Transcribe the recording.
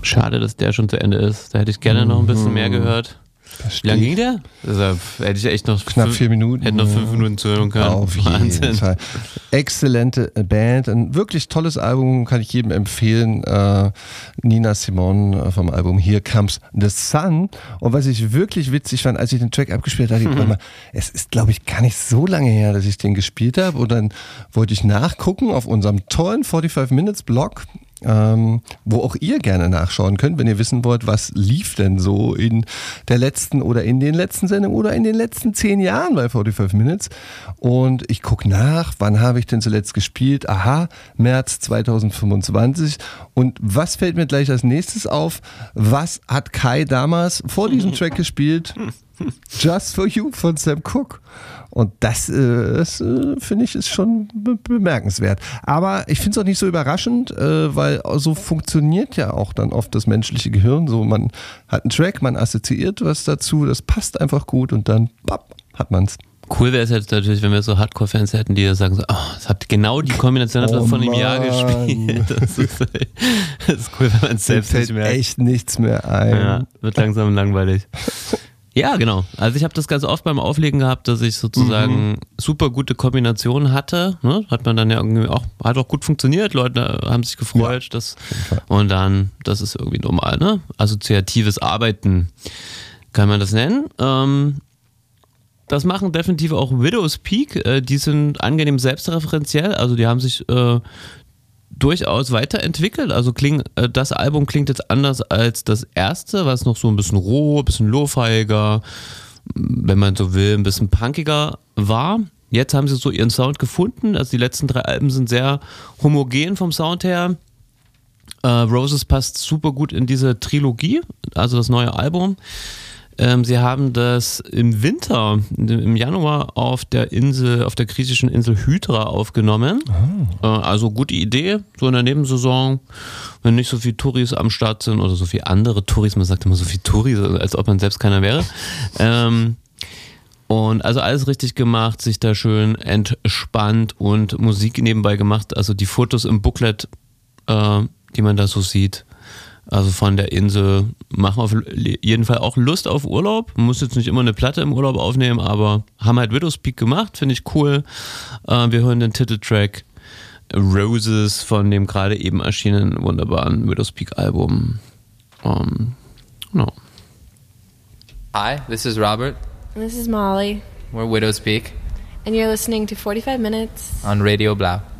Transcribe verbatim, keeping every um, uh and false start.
Schade, dass der schon zu Ende ist. Da hätte ich gerne noch ein bisschen mehr gehört. Wie lange ging der? Also, hätte ich echt noch knapp fünf, vier Minuten. Hätte noch fünf Minuten zuhören können. Auf jeden Fall. Exzellente Band, ein wirklich tolles Album, kann ich jedem empfehlen. Äh, Nina Simone vom Album Here Comes the Sun. Und was ich wirklich witzig fand, als ich den Track abgespielt habe, dachte ich, mal, es ist, glaube ich, gar nicht so lange her, dass ich den gespielt habe. Und dann wollte ich nachgucken auf unserem tollen forty-five Minutes Blog. Ähm, wo auch ihr gerne nachschauen könnt, wenn ihr wissen wollt, was lief denn so in der letzten oder in den letzten Sendungen oder in den letzten zehn Jahren bei forty-five Minutes. Und ich gucke nach, wann habe ich denn zuletzt gespielt? Aha, März zwanzig fünfundzwanzig. Und was fällt mir gleich als nächstes auf? Was hat Kai damals vor diesem Track gespielt? Just for You von Sam Cooke. Und das, äh, das äh, finde ich, ist schon be- bemerkenswert. Aber ich finde es auch nicht so überraschend, äh, weil so funktioniert ja auch dann oft das menschliche Gehirn. So, man hat einen Track, man assoziiert was dazu, das passt einfach gut und dann bap, hat man es. Cool wäre es jetzt natürlich, wenn wir so Hardcore-Fans hätten, die sagen so, oh, das habt genau die Kombination oh von einem Jahr gespielt. Das ist, das ist cool, wenn man es selbst nicht merkt. Echt nichts mehr ein. Ja, wird langsam langweilig. Ja, genau. Also ich habe das ganz oft beim Auflegen gehabt, dass ich sozusagen mhm. super gute Kombinationen hatte. Ne? Hat man dann ja irgendwie auch, hat auch gut funktioniert. Leute haben sich gefreut. Ja. Das, und dann, das ist irgendwie normal, ne? Assoziatives Arbeiten kann man das nennen. Ähm, das machen definitiv auch Widow's Peak. Äh, die sind angenehm selbstreferenziell. Also die haben sich äh, durchaus weiterentwickelt. Also kling, äh, das Album klingt jetzt anders als das erste, was noch so ein bisschen roh, ein bisschen lo-fiiger, wenn man so will, ein bisschen punkiger war. Jetzt haben sie so ihren Sound gefunden. Also die letzten drei Alben sind sehr homogen vom Sound her. Äh, Roses passt super gut in diese Trilogie, also das neue Album. Ähm, sie haben das im Winter, im Januar auf der Insel, auf der griechischen Insel Hydra aufgenommen. Oh. Äh, also gute Idee, so in der Nebensaison, wenn nicht so viele Touris am Start sind oder so viele andere Touris, man sagt immer so viele Touris, als ob man selbst keiner wäre. Ähm, und also alles richtig gemacht, sich da schön entspannt und Musik nebenbei gemacht. Also die Fotos im Booklet, äh, die man da so sieht, also von der Insel, machen auf jeden Fall auch Lust auf Urlaub. Man muss jetzt nicht immer eine Platte im Urlaub aufnehmen, aber haben halt Widow's Peak gemacht, finde ich cool. Äh, wir hören den Titeltrack Roses von dem gerade eben erschienenen wunderbaren Widow's Peak Album. Um, no. Hi, this is Robert. This is Molly. We're Widow's Peak. And you're listening to forty-five Minutes on Radio Blau.